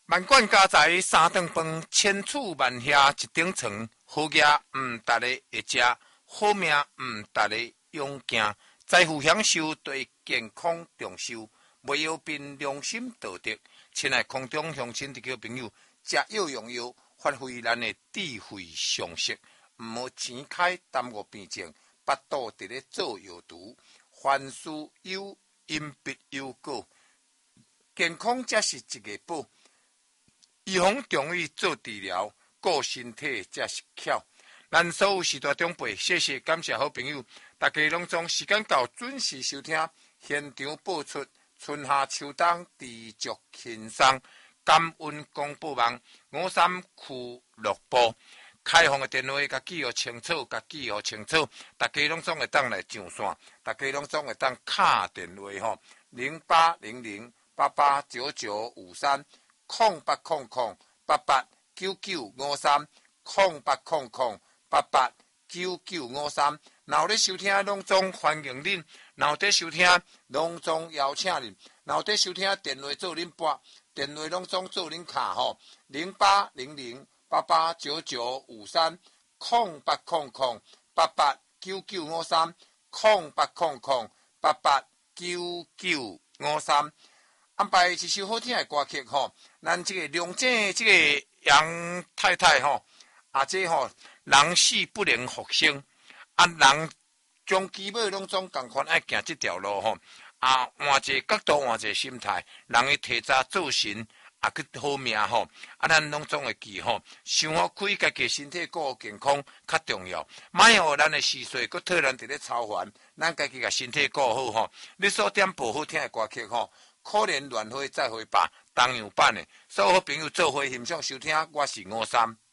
万贯家财三顿饭，千处万厦一顶床。好业逐个会食，好命逐个勇行。财富享受对健康重视，袂要凭良心道德。亲爱空中乡亲地区朋友，食药用药，发挥咱的智慧常识，毋好钱开耽误病症，巴肚伫咧做药毒。凡事有因必有果，健康才是一个宝。预防重于做治疗，顾身体才是巧。咱所有时代长辈，谢谢感谢好朋友，大家拢将时间到，准时收听现场播出。春夏秋冬持续轻松，感恩公布网53俱乐部开放的电话，甲记号清楚，甲记号清楚，大家拢总会当来上线，大家拢总会当敲电话吼，0800889953。0800889953，0800889953。若有咧收听，拢总欢迎恁；若有咧收听，拢总邀请恁；若有咧收听，电话做恁拨，电话拢总做恁卡吼，0800889953，0800889953。安排一首好听的歌曲吼，咱这个梁静这个杨太太吼，这吼人死不能复生，人将基本拢总共款爱行这条路吼，换一个角度，换一个心态，人会提早做神，去好命吼，咱拢总会记吼，想好开家己身体顾好健康较重要，莫互咱的思绪，搁替咱伫咧操烦，咱家己甲身体顾好吼，你所点播好听的歌曲吼。可怜乱花再会吧，东洋版的，所有好朋友做伙欣赏收听，我是53。